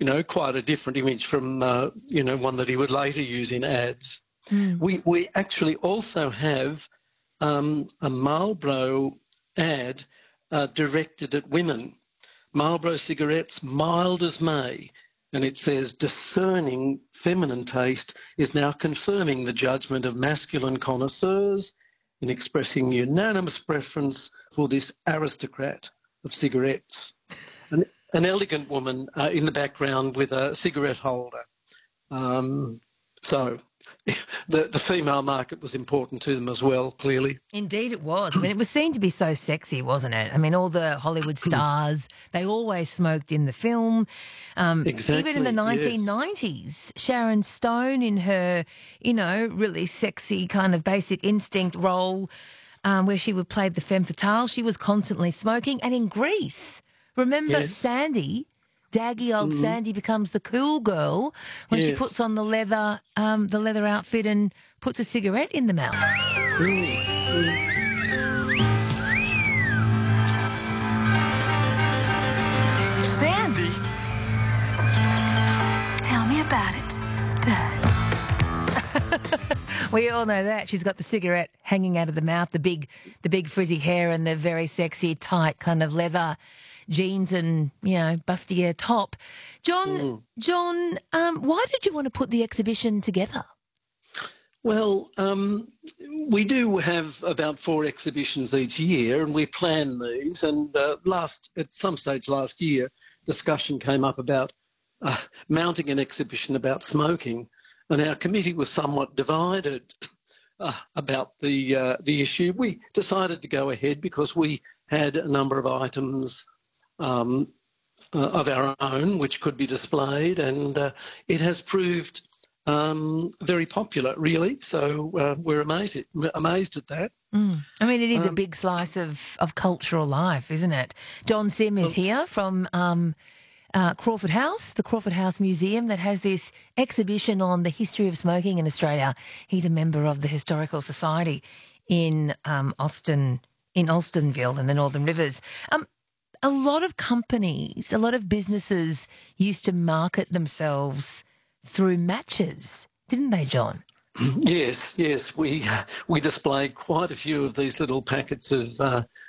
quite a different image from, one that he would later use in ads. We actually also have a Marlboro ad directed at women. Marlboro cigarettes, mild as May. And it says, discerning feminine taste is now confirming the judgment of masculine connoisseurs in expressing unanimous preference for this aristocrat of cigarettes. An elegant woman in the background with a cigarette holder. So the female market was important to them as well, clearly. Indeed it was. I mean, it was seen to be so sexy, wasn't it? I mean, all the Hollywood stars, they always smoked in the film. Exactly, even in the 1990s, Sharon Stone in her, really sexy kind of Basic Instinct role where she would play the femme fatale, she was constantly smoking. And in Greece, remember Sandy? Daggy old Sandy becomes the cool girl when she puts on the leather outfit and puts a cigarette in the mouth. Sandy? Tell me about it, stud. We all know that. She's got the cigarette hanging out of the mouth, the big frizzy hair and the very sexy, tight kind of leather jeans and, bustier top. John, why did you want to put the exhibition together? Well, we do have about 4 exhibitions each year, and we plan these. And at some stage last year, discussion came up about mounting an exhibition about smoking, and our committee was somewhat divided about the issue. We decided to go ahead because we had a number of items of our own which could be displayed, and it has proved very popular, really. So we're amazed at that. I mean, it is a big slice of cultural life, isn't it? John Sim is here from Crawford House, the Crawford House Museum that has this exhibition on the history of smoking in Australia. He's a member of the Historical Society in Alstonville in the Northern Rivers. A lot of companies, a lot of businesses used to market themselves through matches, didn't they, John? Yes. We displayed quite a few of these little packets of